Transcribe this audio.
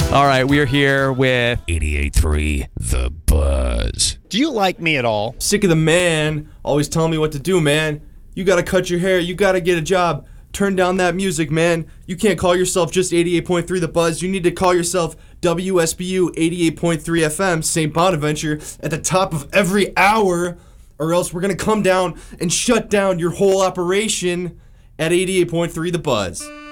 All right, we are here with 88.3 The Buzz. Do you like me at all? Sick of the man always telling me what to do, man. You gotta cut your hair, you gotta get a job. Turn down that music, man. You can't call yourself just 88.3 The Buzz. You need to call yourself WSBU 88.3 FM, St. Bonaventure, at the top of every hour, or else we're gonna come down and shut down your whole operation at 88.3 The Buzz.